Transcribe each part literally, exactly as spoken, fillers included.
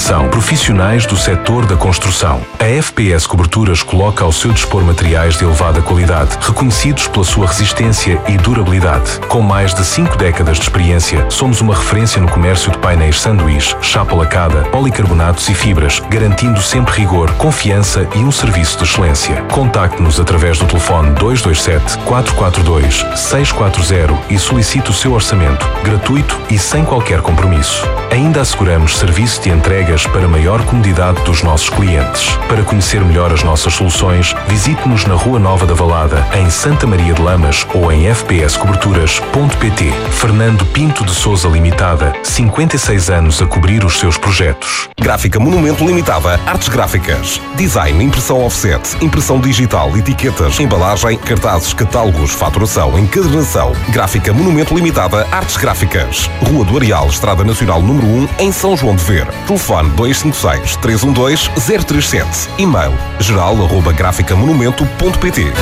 Atenção, profissionais do setor da construção. A F P S Coberturas coloca ao seu dispor materiais de elevada qualidade, reconhecidos pela sua resistência e durabilidade. Com mais de cinco décadas de experiência, somos uma referência no comércio de painéis sanduíche, chapa lacada, policarbonatos e fibras, garantindo sempre rigor, confiança e um serviço de excelência. Contacte-nos através do telefone dois dois sete, quatro quatro dois, seis quatro zero e solicite o seu orçamento, gratuito e sem qualquer compromisso. Ainda asseguramos serviço de entregas para maior comodidade dos nossos clientes. Para conhecer melhor as nossas soluções, visite-nos na Rua Nova da Valada, em Santa Maria de Lamas ou em f p s coberturas ponto p t. Fernando Pinto de Sousa Limitada, cinquenta e seis anos a cobrir os seus projetos. Gráfica Monumento Limitada, artes gráficas, design, impressão offset, impressão digital, etiquetas, embalagem, cartazes, catálogos, faturação, encadernação. Gráfica Monumento Limitada, artes gráficas. Rua do Areal, Estrada Nacional número um, em São João de Ver. Telefone dois cinco seis, três um dois, zero três sete. E-mail geral arroba graficamonumento ponto p t.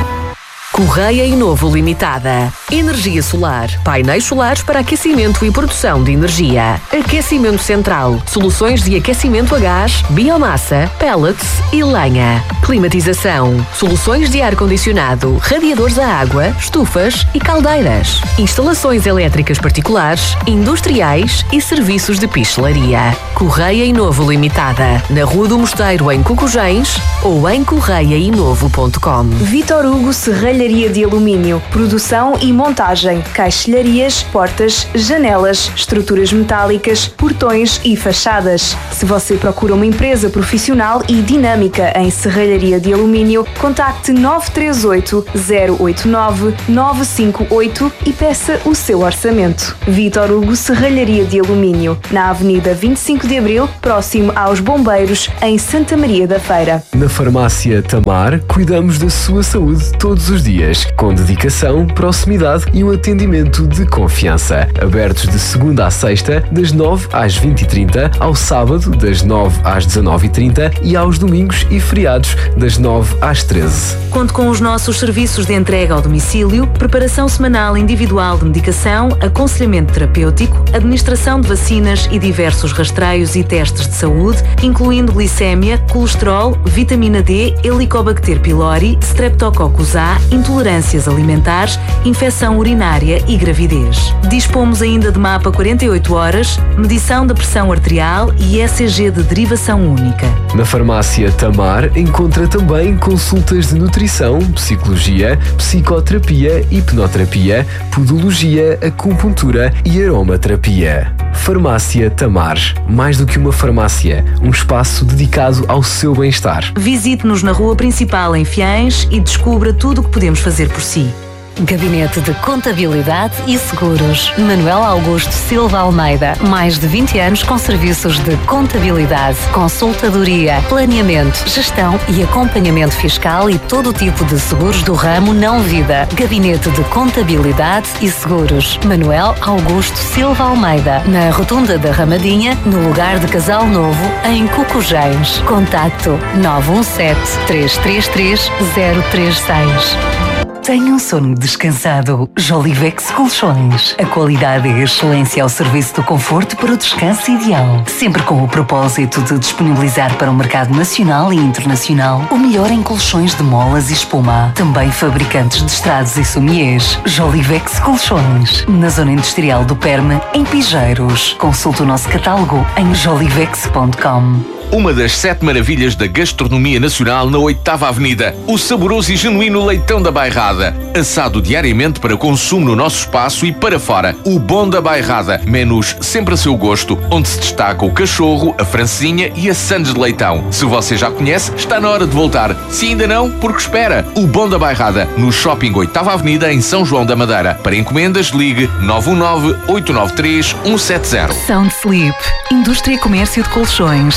Correia e Novo Limitada. Energia solar. Painéis solares para aquecimento e produção de energia. Aquecimento central. Soluções de aquecimento a gás, biomassa, pellets e lenha. Climatização. Soluções de ar-condicionado, radiadores a água, estufas e caldeiras. Instalações elétricas particulares, industriais e serviços de pistelaria. Correia e Novo Limitada. Na Rua do Mosteiro, em Cocujens ou em correia e novo ponto com. Vitor Hugo Serralharia de Alumínio, produção e montagem, caixilharias, portas, janelas, estruturas metálicas, portões e fachadas. Se você procura uma empresa profissional e dinâmica em serralharia de alumínio, contacte nove três oito, zero oito nove, nove cinco oito e peça o seu orçamento. Vitor Hugo Serralharia de Alumínio, na Avenida vinte e cinco de Abril, próximo aos Bombeiros, em Santa Maria da Feira. Na Farmácia Tamar, cuidamos da sua saúde todos os dias, com dedicação, proximidade e um atendimento de confiança. Abertos de segunda à sexta, das nove às vinte e trinta, ao sábado, das nove às dezanove e trinta e aos domingos e feriados, das nove às treze. Conte com os nossos serviços de entrega ao domicílio, preparação semanal individual de medicação, aconselhamento terapêutico, administração de vacinas e diversos rastreios e testes de saúde, incluindo glicémia, colesterol, vitamina D, Helicobacter pylori, Streptococcus A, intolerâncias alimentares, infecção urinária e gravidez. Dispomos ainda de mapa quarenta e oito horas, medição da pressão arterial e E C G de derivação única. Na Farmácia Tamar encontra também consultas de nutrição, psicologia, psicoterapia, hipnoterapia, podologia, acupuntura e aromaterapia. Farmácia Tamar. Mais do que uma farmácia, um espaço dedicado ao seu bem-estar. Visite-nos na rua principal em Fiães e descubra tudo o que podemos fazer por si. Gabinete de Contabilidade e Seguros. Manuel Augusto Silva Almeida. Mais de vinte anos com serviços de contabilidade, consultadoria, planeamento, gestão e acompanhamento fiscal e todo tipo de seguros do ramo não-vida. Gabinete de Contabilidade e Seguros. Manuel Augusto Silva Almeida. Na Rotunda da Ramadinha, no lugar de Casal Novo, em Cocujens. Contacto nove um sete, três três três, zero três seis. Tenha um sono descansado. Jolivex Colchões. A qualidade e a excelência ao serviço do conforto para o descanso ideal. Sempre com o propósito de disponibilizar para o mercado nacional e internacional o melhor em colchões de molas e espuma. Também fabricantes de estrados e somiers. Jolivex Colchões. Na zona industrial do Perme, em Pigeiros. Consulte o nosso catálogo em jolivex ponto com. Uma das sete maravilhas da gastronomia nacional na oitava Avenida. O saboroso e genuíno leitão da Bairrada. Assado diariamente para consumo no nosso espaço e para fora. O Bom da Bairrada. Menus sempre a seu gosto, onde se destaca o cachorro, a francesinha e a sandes de leitão. Se você já conhece, está na hora de voltar. Se ainda não, porque espera. O Bom da Bairrada, no Shopping oitava Avenida, em São João da Madeira. Para encomendas, ligue nove um nove, oito nove três, um sete zero. Sound Sleep. Indústria e comércio de colchões. Massa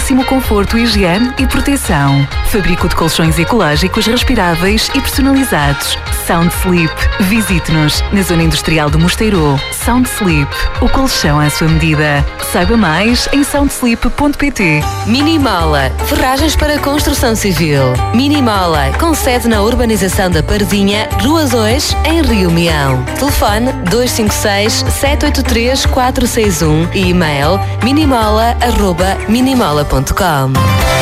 máximo conforto, higiene e proteção. Fabrico de colchões ecológicos, respiráveis e personalizados. Sound Sleep. Visite-nos na Zona Industrial do Mosteiro. Sound Sleep. O colchão à sua medida. Saiba mais em sound sleep ponto pt. Minimola, ferragens para construção civil. Minimola, com sede na urbanização da Parzinha, Rua dois, em Rio Meão. Telefone dois cinco seis, sete oito três, quatro seis um e e-mail minimola arroba minimola ponto com.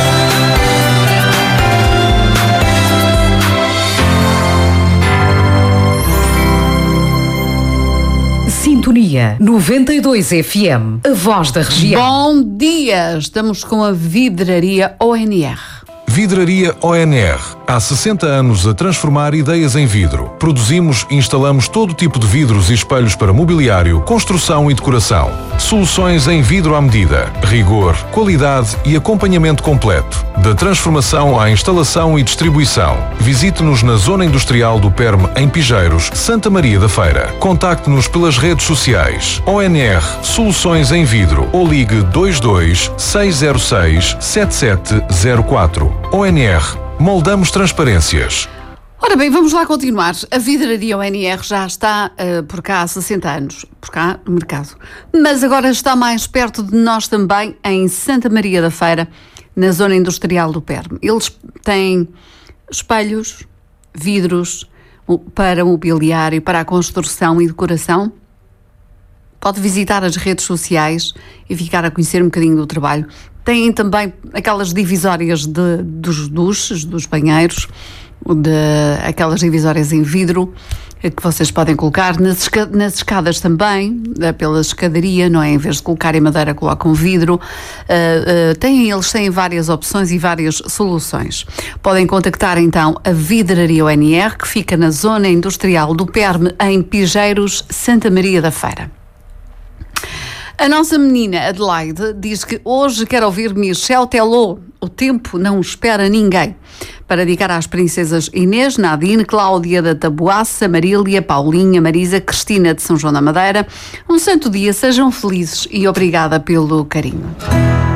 Sintonia noventa e dois F M, a voz da região. Bom dia, estamos com a Vidraria O N R. Vidraria O N R. Há sessenta anos a transformar ideias em vidro. Produzimos e instalamos todo tipo de vidros e espelhos para mobiliário, construção e decoração. Soluções em vidro à medida. Rigor, qualidade e acompanhamento completo. Da transformação à instalação e distribuição. Visite-nos na Zona Industrial do Perme, em Pijeiros, Santa Maria da Feira. Contacte-nos pelas redes sociais. O N R Soluções em Vidro ou ligue dois dois seis zero seis sete sete zero quatro. O N R. Moldamos transparências. Ora bem, vamos lá continuar. A Vidraria O N R já está uh, por cá há sessenta anos, por cá no mercado. Mas agora está mais perto de nós também, em Santa Maria da Feira, na Zona Industrial do Perme. Eles têm espelhos, vidros para mobiliário, para a construção e decoração. Pode visitar as redes sociais e ficar a conhecer um bocadinho do trabalho. Têm também aquelas divisórias de, dos duches, dos banheiros, de, aquelas divisórias em vidro que vocês podem colocar nas, esca, nas escadas também, pela escadaria, não é? Em vez de colocar em madeira, colocam vidro. Uh, uh, têm, eles têm várias opções e várias soluções. Podem contactar então a Vidraria O N R, que fica na Zona Industrial do Perme, em Pijeiros, Santa Maria da Feira. A nossa menina Adelaide diz que hoje quer ouvir Michel Teló, O Tempo Não Espera Ninguém, para dedicar às princesas Inês, Nadine, Cláudia da Taboaça, Marília, Paulinha, Marisa, Cristina de São João da Madeira. Um santo dia, sejam felizes e obrigada pelo carinho.